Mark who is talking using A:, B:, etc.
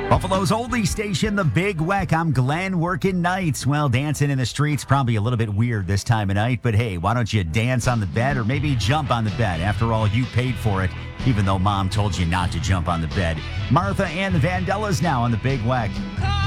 A: Buffalo's oldie station, The Big Weck. I'm Glenn, working nights. Well, dancing in the streets, probably a little bit weird this time of night, but hey, why don't you dance on the bed or maybe jump on the bed? After all, you paid for it, even though mom told you not to jump on the bed. Martha and the Vandellas now on The Big Weck.